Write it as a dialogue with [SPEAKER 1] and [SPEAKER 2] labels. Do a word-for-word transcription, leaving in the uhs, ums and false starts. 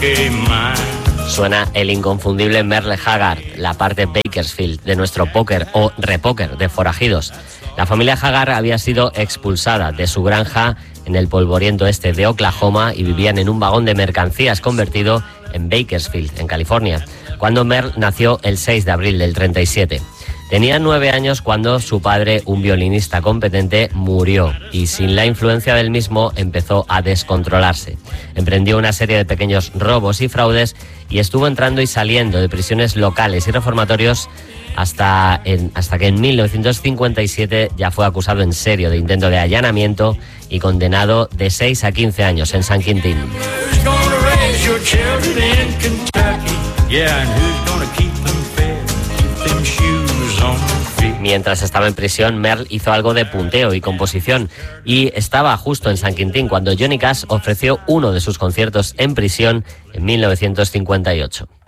[SPEAKER 1] Suena el inconfundible Merle Haggard, la parte Bakersfield de nuestro póker o repóker de Forajidos. La familia Haggard había sido expulsada de su granja en el polvoriento este de Oklahoma y vivían en un vagón de mercancías convertido en Bakersfield, en California, cuando Merle nació el seis de abril del treinta y siete. Tenía nueve años cuando su padre, un violinista competente, murió y sin la influencia del mismo empezó a descontrolarse. Emprendió una serie de pequeños robos y fraudes y estuvo entrando y saliendo de prisiones locales y reformatorios hasta, en, hasta que en mil novecientos cincuenta y siete ya fue acusado en serio de intento de allanamiento y condenado de seis a quince años en San Quintín. Mientras estaba en prisión, Merle hizo algo de punteo y composición y estaba justo en San Quintín cuando Johnny Cash ofreció uno de sus conciertos en prisión en mil novecientos cincuenta y ocho.